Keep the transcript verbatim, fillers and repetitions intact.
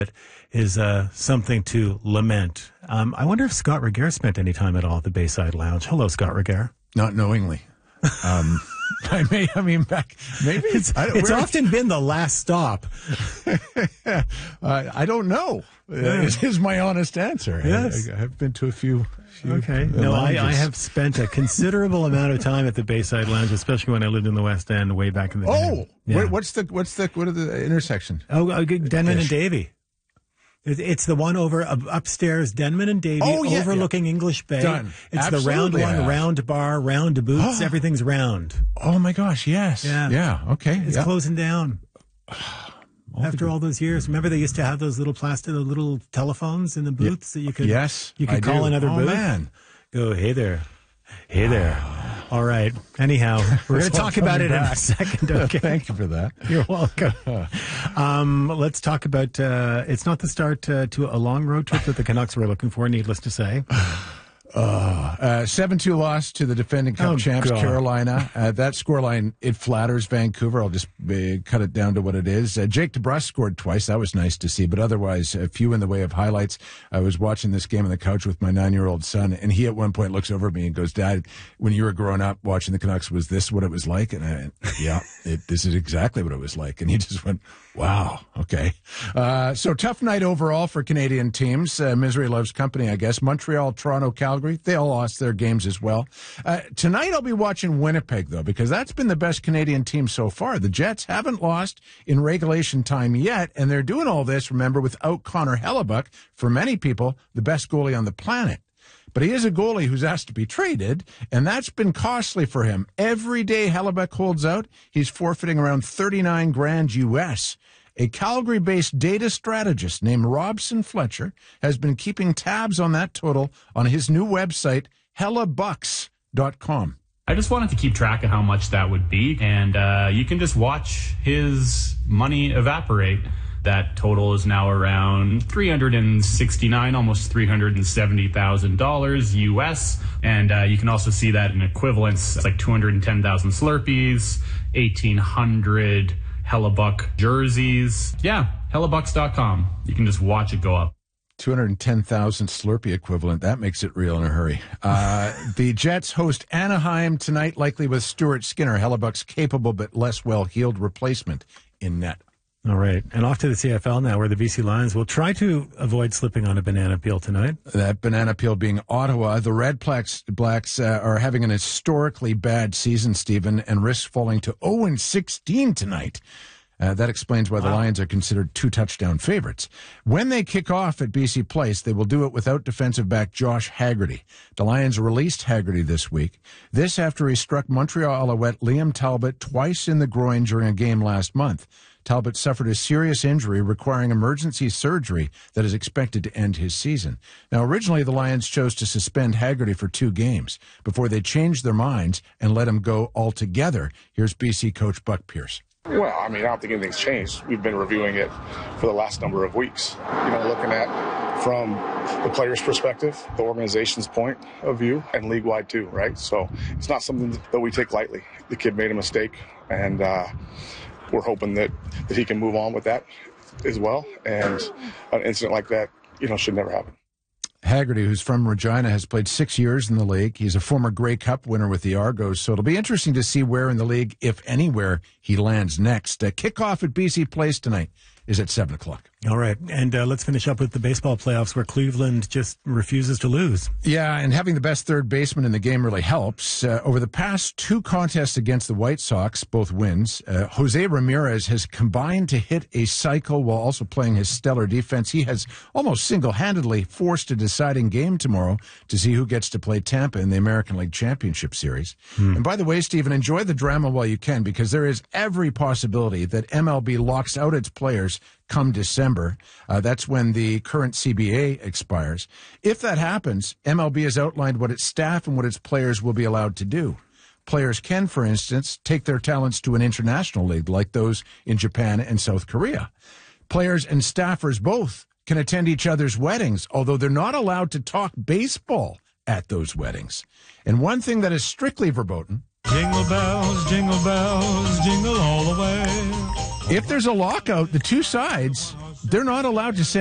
is uh, something to lament. Um, I wonder if Scott Regehr spent any time at all at the Bayside Lounge. Hello, Scott Regehr. Not knowingly. Um, I may, I mean, back, maybe. It's, I, it's often been the last stop. uh, I don't know. Yeah. It is my honest answer. Yes. I, I have been to a few. few okay. No, I, I have spent a considerable amount of time at the Bayside Lounge, especially when I lived in the West End way back in the day. Oh, yeah. what, what's the, what's the, what are the intersection? Oh, uh, Denman Ish. and Davie. It's the one over uh, upstairs, Denman and Davie, oh, yeah, overlooking yeah. English Bay. Done. It's Absolutely, the round one, yeah. round bar, round boots. Oh. Everything's round. Oh my gosh, yes. Yeah. Yeah. Okay. It's yeah. closing down. All After all those years, remember they used to have those little plastic, little telephones in the booths yeah. that you could, yes, you could I call do. another oh, booth. Man. Go, hey there, hey there. All right. Anyhow, we're going to talk about it back. in a second. Okay. Thank you for that. You're welcome. um, let's talk about. Uh, it's not the start uh, to a long road trip that the Canucks were looking for. Needless to say. Uh, seven two loss to the defending Cup oh, champs, God. Carolina. Uh, that scoreline, it flatters Vancouver. I'll just uh, cut it down to what it is. Uh, Jake DeBrusk scored twice. That was nice to see, but otherwise, a few in the way of highlights. I was watching this game on the couch with my nine-year-old son, and he at one point looks over at me and goes, Dad, when you were growing up watching the Canucks, was this what it was like? And I went, yeah, it, this is exactly what it was like. And he just went, wow, okay. Uh, so tough night overall for Canadian teams. Uh, misery loves company, I guess. Montreal, Toronto, Calgary. They all lost their games as well. Uh, tonight I'll be watching Winnipeg, though, because that's been the best Canadian team so far. The Jets haven't lost in regulation time yet, and they're doing all this, remember, without Connor Hellebuck, for many people, the best goalie on the planet. But he is a goalie who's asked to be traded, and that's been costly for him. Every day Hellebuck holds out, he's forfeiting around thirty-nine grand U S. A Calgary-based data strategist named Robson Fletcher has been keeping tabs on that total on his new website, hellebucks dot com. I just wanted to keep track of how much that would be, and uh, you can just watch his money evaporate. That total is now around three hundred sixty-nine, almost three hundred seventy thousand dollars U S. And uh, you can also see that in equivalents. It's like two hundred ten thousand Slurpees, eighteen hundred Hellebuck jerseys. Yeah, hellebucks dot com. You can just watch it go up. two hundred ten thousand Slurpee equivalent. That makes it real in a hurry. Uh, the Jets host Anaheim tonight, likely with Stuart Skinner, Hellebuck's capable but less well-heeled replacement in net. All right. And off to the C F L now, where the B C Lions will try to avoid slipping on a banana peel tonight. That banana peel being Ottawa. The Red Blacks, Blacks uh, are having an historically bad season, Stephen, and risk falling to oh and sixteen tonight. Uh, that explains why wow. the Lions are considered two touchdown favorites. When they kick off at B C Place, they will do it without defensive back Josh Haggerty. The Lions released Haggerty this week. This after he struck Montreal Alouette Liam Talbot twice in the groin during a game last month. Talbot suffered a serious injury requiring emergency surgery that is expected to end his season. Now, originally, the Lions chose to suspend Haggerty for two games before they changed their minds and let him go altogether. Here's B C coach Buck Pierce. Well, I mean, I don't think anything's changed. We've been reviewing it for the last number of weeks. You know, looking at from the player's perspective, the organization's point of view, and league-wide too, right? So it's not something that we take lightly. The kid made a mistake, and uh, we're hoping that, that he can move on with that as well. And an incident like that, you know, should never happen. Haggerty, who's from Regina, has played six years in the league. He's a former Grey Cup winner with the Argos, so it'll be interesting to see where in the league, if anywhere, he lands next. Uh, kickoff at B C Place tonight is at seven o'clock. All right, and uh, let's finish up with the baseball playoffs where Cleveland just refuses to lose. Yeah, and having the best third baseman in the game really helps. Uh, over the past two contests against the White Sox, both wins, uh, Jose Ramirez has combined to hit a cycle while also playing his stellar defense. He has almost single-handedly forced a deciding game tomorrow to see who gets to play Tampa in the American League Championship Series. Hmm. And by the way, Stephen, enjoy the drama while you can, because there is every possibility that M L B locks out its players come December. Uh, that's when the current C B A expires. If that happens, M L B has outlined what its staff and what its players will be allowed to do. Players can, for instance, take their talents to an international league like those in Japan and South Korea. Players and staffers both can attend each other's weddings, although they're not allowed to talk baseball at those weddings. And one thing that is strictly verboten: jingle bells, jingle bells, jingle all the way. if there's a lockout, the two sides, they're not allowed to send